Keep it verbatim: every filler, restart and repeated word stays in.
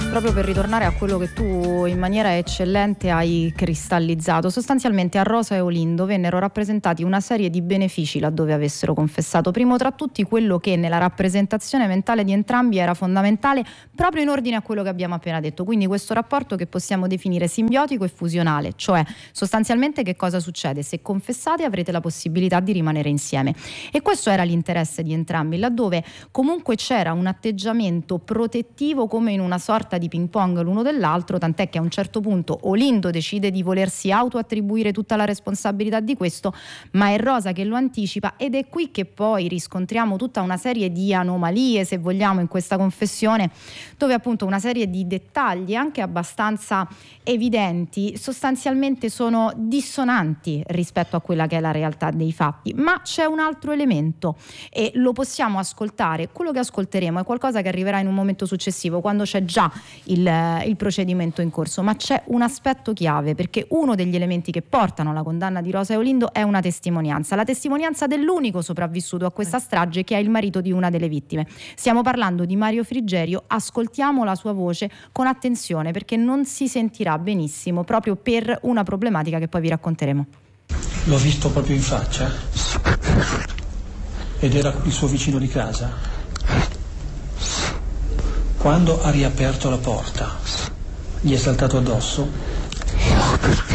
proprio per ritornare a quello che tu in maniera eccellente hai cristallizzato. Sostanzialmente a Rosa e Olindo vennero rappresentati una serie di benefici laddove avessero confessato. Primo tra tutti quello che nella rappresentazione mentale di entrambi era fondamentale proprio in ordine a quello che abbiamo appena detto. Quindi questo rapporto che possiamo definire simbiotico e fusionale, cioè sostanzialmente che cosa succede? Se confessate avrete la possibilità di rimanere insieme. E questo era l'interesse di entrambi, laddove comunque c'era un atteggiamento protettivo come in una sorta di ping pong l'uno dell'altro, tant'è che a un certo punto Olindo decide di volersi autoattribuire tutta la responsabilità di questo, ma è Rosa che lo anticipa, ed è qui che poi riscontriamo tutta una serie di anomalie, se vogliamo, in questa confessione, dove appunto una serie di dettagli anche abbastanza evidenti sostanzialmente sono dissonanti rispetto a quella che è la realtà dei fatti. Ma c'è un altro elemento e lo possiamo ascoltare, quello che ascolteremo è qualcosa che arriverà in un momento successivo, quando c'è già il, il procedimento in corso, ma c'è un aspetto chiave, perché uno degli elementi che portano alla condanna di Rosa e Olindo è una testimonianza, la testimonianza dell'unico sopravvissuto a questa strage, che è il marito di una delle vittime. Stiamo parlando di Mario Frigerio. Ascoltiamo la sua voce con attenzione, perché non si sentirà benissimo proprio per una problematica che poi vi racconteremo. L'ho visto proprio in faccia ed era il suo vicino di casa. Quando ha riaperto la porta, gli è saltato addosso?